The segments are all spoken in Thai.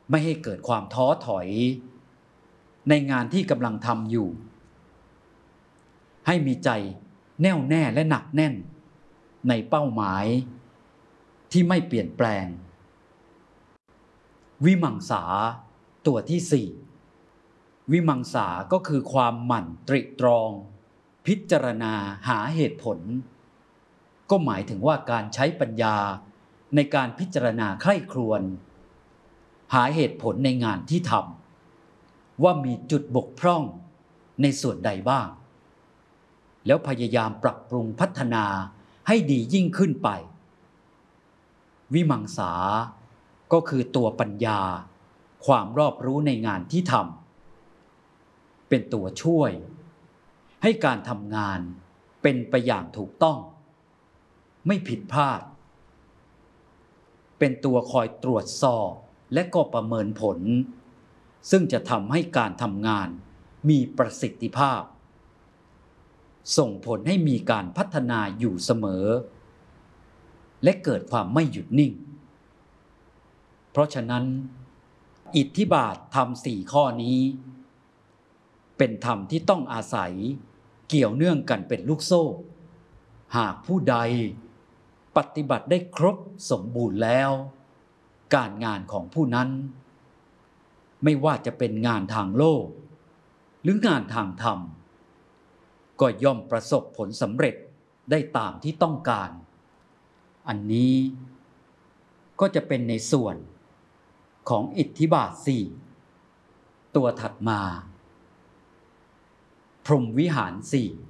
ไม่ให้เกิดความท้อถอยในงานที่กำลังทำอยู่ให้มีใจแน่วแน่และหนักแน่นในเป้าหมายที่ไม่เปลี่ยนแปลงวิมังสาตัวที่สี่วิมังสาก็คือความหมั่นตรึกตรองพิจารณาหาเหตุผลก็หมายถึงว่าการใช้ปัญญาในการพิจารณาใคร่ครวญหาเหตุผลในงานที่ทำว่ามีจุดบกพร่องในส่วนใดบ้างแล้วพยายามปรับปรุงพัฒนาให้ดียิ่งขึ้นไปวิมังสาก็คือตัวปัญญาความรอบรู้ในงานที่ทำเป็นตัวช่วยให้การทำงานเป็นไปอย่างถูกต้องไม่ผิดพลาดเป็นตัวคอยตรวจสอบและก็ประเมินผลซึ่งจะทำให้การทำงานมีประสิทธิภาพส่งผลให้มีการพัฒนาอยู่เสมอและเกิดความไม่หยุดนิ่งเพราะฉะนั้นอิทธิบาทธรรม4ข้อนี้เป็นธรรมที่ต้องอาศัยเกี่ยวเนื่องกันเป็นลูกโซ่หากผู้ใดปฏิบัติได้ครบสมบูรณ์แล้วการงานของผู้นั้นไม่ว่าจะเป็นงานทางโลกหรืองานทางธรรมก็ย่อมประสบผลสำเร็จได้ตามที่ต้องการอันนี้ก็จะเป็นในส่วนของอิทธิบาท4ตัวถัดมาพรหมวิหาร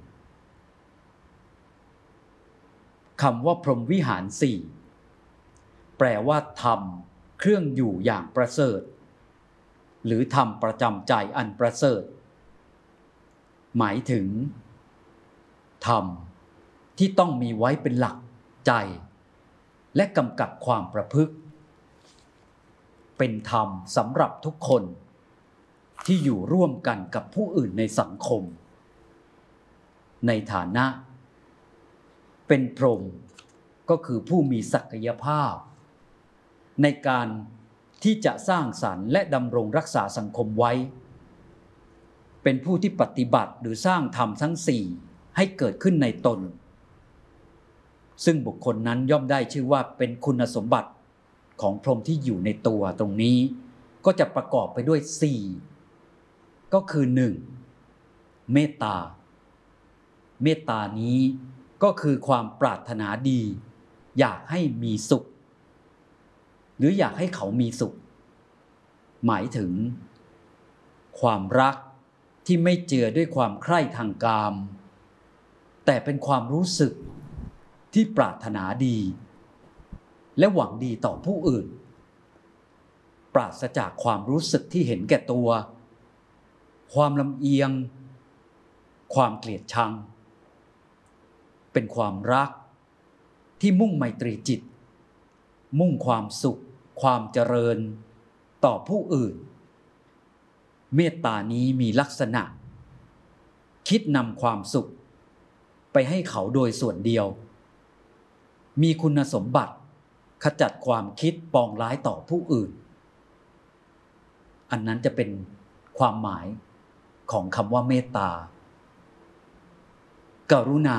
4คำว่าพรหมวิหาร4แปลว่าธรรมเครื่องอยู่อย่างประเสริฐหรือธรรมประจำใจอันประเสริฐหมายถึงธรรมที่ต้องมีไว้เป็นหลักใจและกำกับความประพฤติเป็นธรรมสำหรับทุกคนที่อยู่ร่วมกันกับผู้อื่นในสังคมในฐานะเป็นพรหมก็คือผู้มีศักยภาพในการที่จะสร้างสรรค์และดำรงรักษาสังคมไว้เป็นผู้ที่ปฏิบัติหรือสร้างธรรมทั้ง4ให้เกิดขึ้นในตนซึ่งบุคคลนั้นย่อมได้ชื่อว่าเป็นคุณสมบัติของพรหมที่อยู่ในตัวตรงนี้ก็จะประกอบไปด้วย4ก็คือ1เมตตาเมตตานี้ก็คือความปรารถนาดีอยากให้มีสุขหรืออยากให้เขามีสุขหมายถึงความรักที่ไม่เจือด้วยความใคร่ทางกามแต่เป็นความรู้สึกที่ปรารถนาดีและหวังดีต่อผู้อื่นปราศจากความรู้สึกที่เห็นแก่ตัวความลำเอียงความเกลียดชังเป็นความรักที่มุ่งไมตรีจิตมุ่งความสุขความเจริญต่อผู้อื่นเมตตานี้มีลักษณะคิดนำความสุขไปให้เขาโดยส่วนเดียวมีคุณสมบัติขจัดความคิดปองร้ายต่อผู้อื่นอันนั้นจะเป็นความหมายของคำว่าเมตตากรุณา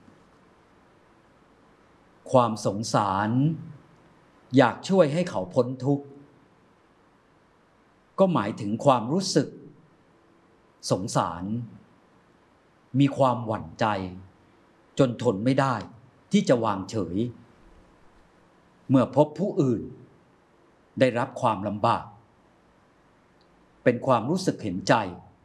ความสงสารอยากช่วยให้เขาพ้นทุกข์ก็หมายถึงความรู้สึกสงสารมีความหวั่นใจจนทนไม่ได้ที่จะวางเฉยเมื่อพบผู้อื่นได้รับความลำบากเป็นความรู้สึกเห็นใจ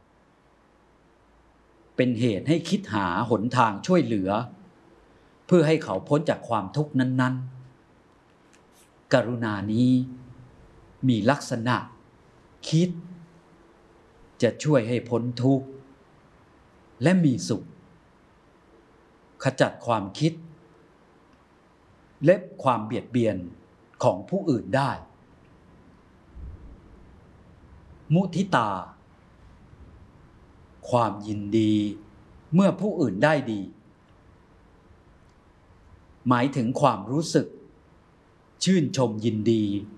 เป็นเหตุให้คิดหาหนทางช่วยเหลือเพื่อให้เขาพ้นจากความทุกข์นั้นๆกรุณานี้มีลักษณะคิดจะช่วยให้พ้นทุกข์และมีสุขขจัดความคิดและความเบียดเบียนของผู้อื่นได้มุทิตาความยินดีเมื่อผู้อื่นได้ดีหมายถึงความรู้สึกชื่นชมยินดี